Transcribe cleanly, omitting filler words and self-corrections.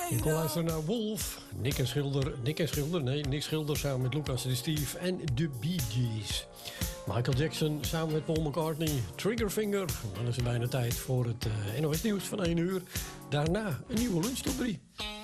Je kon luisteren naar Wolf, Nick Schilder samen met Lucas de Steve en de Bee Gees. Michael Jackson samen met Paul McCartney, Triggerfinger. Dan is het bijna tijd voor het NOS nieuws van 1 uur. Daarna een nieuwe lunch top 3.